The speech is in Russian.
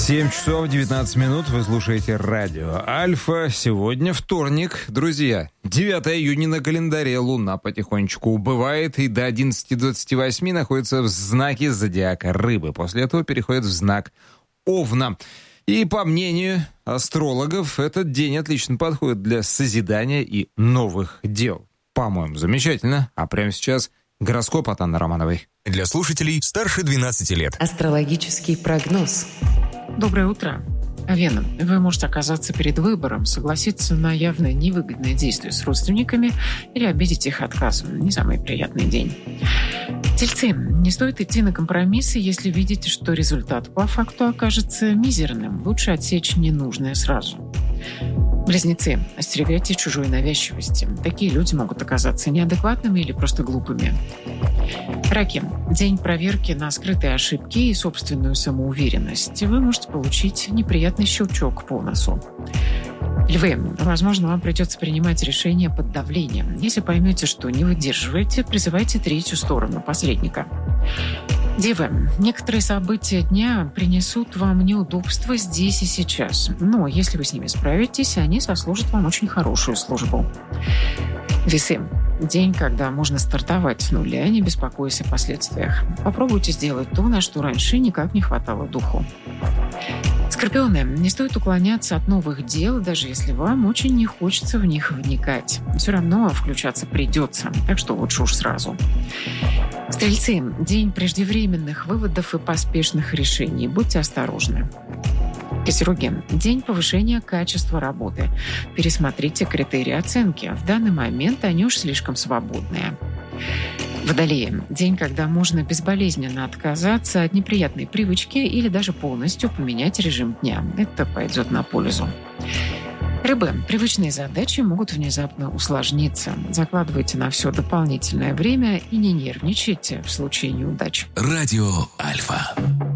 7 часов 19 минут. Вы слушаете радио Альфа. Сегодня вторник. Друзья, 9 июня на календаре. Луна потихонечку убывает и до 11:28 находится в знаке зодиака Рыбы. После этого переходит в знак Овна. И по мнению астрологов, этот день отлично подходит для созидания и новых дел. По-моему, замечательно. А прямо сейчас гороскоп от Анны Романовой. Для слушателей старше 12 лет. Астрологический прогноз. Доброе утро. Овен, вы можете оказаться перед выбором, согласиться на явно невыгодное действие с родственниками или обидеть их отказом. Не самый приятный день. Тельцы, не стоит идти на компромиссы, если видите, что результат по факту окажется мизерным. Лучше отсечь ненужное сразу. Близнецы, остерегайтесь чужой навязчивости. Такие люди могут оказаться неадекватными или просто глупыми. Раки, день проверки на скрытые ошибки и собственную самоуверенность. Вы можете получить неприятный щелчок по носу. Львы, возможно, вам придется принимать решения под давлением. Если поймете, что не выдерживаете, призывайте третью сторону, посредника. Девы, некоторые события дня принесут вам неудобства здесь и сейчас. Но если вы с ними справитесь, они сослужат вам очень хорошую службу. Весы. День, когда можно стартовать с нуля, не беспокоясь о последствиях. Попробуйте сделать то, на что раньше никак не хватало духу. Скорпионы, не стоит уклоняться от новых дел, даже если вам очень не хочется в них вникать. Все равно включаться придется, так что лучше уж сразу. Стрельцы, день преждевременных выводов и поспешных решений. Будьте осторожны. Козероги, день повышения качества работы. Пересмотрите критерии оценки. В данный момент они уж слишком свободные. Водолеи, день, когда можно безболезненно отказаться от неприятной привычки или даже полностью поменять режим дня. Это пойдет на пользу. Рыбы, привычные задачи могут внезапно усложниться. Закладывайте на все дополнительное время и не нервничайте в случае неудач. Радио Альфа.